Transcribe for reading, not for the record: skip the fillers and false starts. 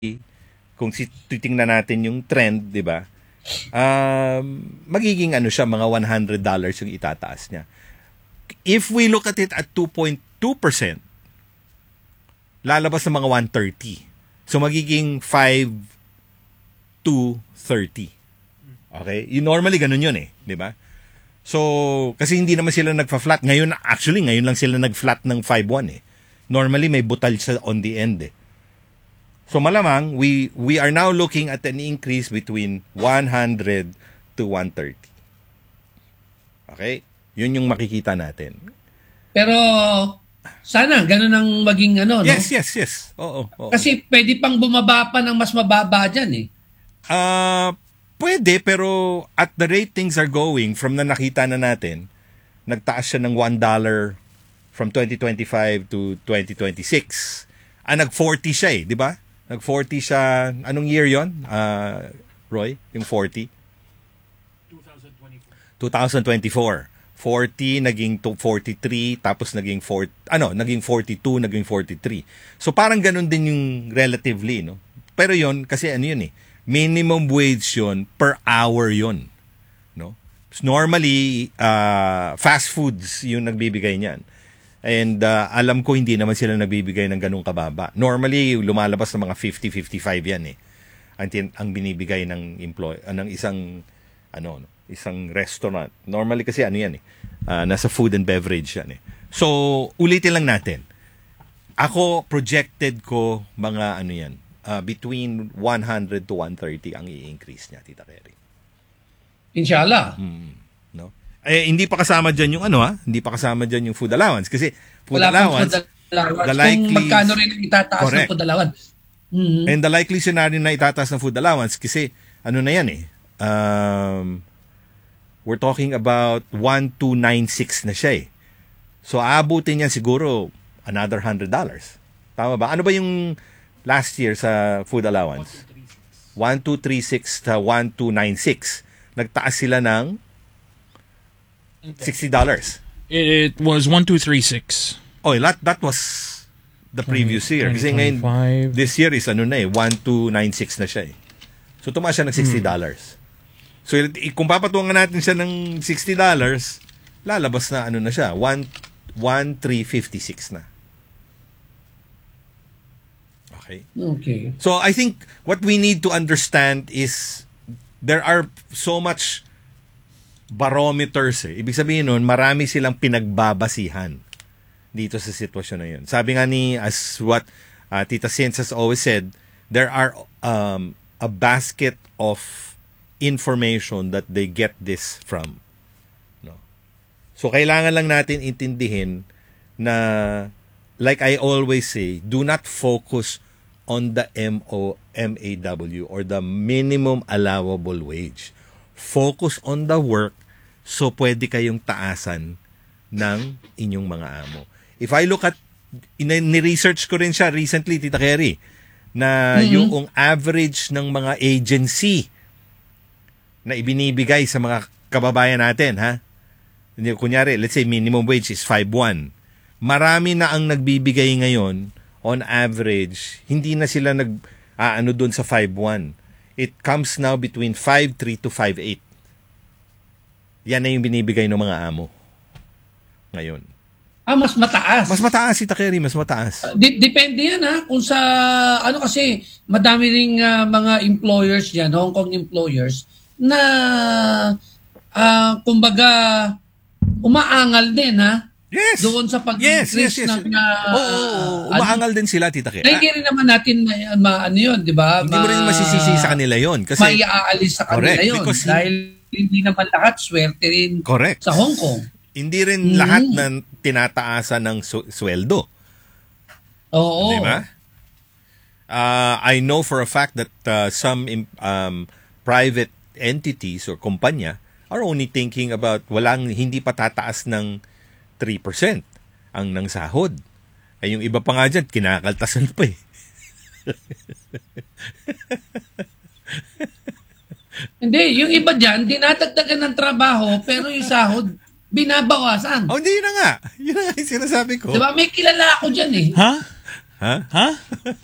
kung titingnan natin yung trend, 'di ba? Magiging ano siya, mga $100 yung itataas niya. If we look at it at 2.2%, lalabas ng mga 130. So magiging 5 to 30. Okay? Normally ganun yun eh, 'di ba? So kasi hindi naman sila nagfa-flat. Ngayon lang sila nag-flat ng 5.1 eh. Normally may butal sa on the end eh. So malamang we are now looking at an increase between 100 to 130. Okay? Yun yung makikita natin. Pero sana ganun ang maging ano, no? Yes. Oo. Kasi pwede pang bumaba pa ng mas mababa diyan eh. Pwede, pero at the rate things are going, from na nakita na natin, nagtaas siya ng $1 from 2025 to 2026. Nag-40 siya eh, di ba? Nag-40 siya, anong year yon? Roy, yung 40? 2024. 40, naging 43, tapos naging 42, naging 43. So parang ganun din yung relatively, no? Pero yon kasi ano yun eh, minimum wage yun, per hour yun. No? Normally, fast foods yung nagbibigay niyan. And alam ko hindi naman sila nagbibigay ng ganung kababa. Normally, lumalabas ng mga 50-55 yan eh. Ang binibigay ng ng isang restaurant. Normally kasi ano yan eh. Nasa food and beverage yan eh. So, ulitin lang natin. Ako, projected ko mga ano yan, between 100 to 130 ang i-increase niya, Tita Kerry. Inshallah. No? Hindi pa kasama dyan yung hindi pa kasama dyan yung food allowance. Kasi food allowance, the likely... Kung magkano rin ang itataas ng food allowance. Mm-hmm. And the likely scenario na itataas ng food allowance, kasi ano na yan eh, we're talking about 1296 na siya eh. So, aabutin niya siguro another $100. Tama ba? Ano ba yung last year sa food allowance? 1236 to 1296. Nagtaas sila ng $60. It was 1236. Oh, that was the previous year. Kasi ngayon, this year is 1296 na siya eh. So, tumaas siya ng $60. So, kung papatungan natin siya ng $60, lalabas na na siya, 1,356 na. Okay. So I think what we need to understand is there are so much barometers eh. Ibig sabihin nun, marami silang pinagbabasihan dito sa sitwasyon na yun. Sabi nga as what Tita Sins has always said, there are a basket of information that they get this from. No? So kailangan lang natin intindihin na, like I always say, do not focus on the MAW or the minimum allowable wage. Focus on the work so pwede kayong taasan ng inyong mga amo. If I look at, ni-research ko rin siya recently, Tita Kerry, na yung average ng mga agency na ibinibigay sa mga kababayan natin, kunyari, let's say minimum wage is 5.1. Marami na ang nagbibigay ngayon on average, hindi na sila doon sa 5.1. It comes now between 5.3 to 5.8. Yan na yung binibigay ng mga amo ngayon. Mas mataas. Mas mataas, Tita Kerry, mas mataas. Depende yan kung sa, kasi madami ring mga employers yan, Hong Kong employers, na kumbaga umaangal din Yes. Doon sa pag-increase ng... umaangal din sila, Tita Kerry. Hindi rin naman natin yun, di ba? Hindi mo rin masisisi sa kanila yun. Kasi, may aalis sa kanila yun. Dahil hindi naman lahat swerte rin sa Hong Kong. Hindi rin lahat na tinataasan ng sweldo. Oo. Di ba? I know for a fact that some private entities or kumpanya are only thinking about hindi pa tataas ng 3% ang nang sahod. Ay yung iba pa nga dyan, kinakaltasan pa eh. Hindi, yung iba dyan, dinadagdagan ng trabaho, pero yung sahod, binabawasan. Hindi na nga. Yun na nga yung sinasabi ko. Diba, may kilala ako dyan eh. Ha?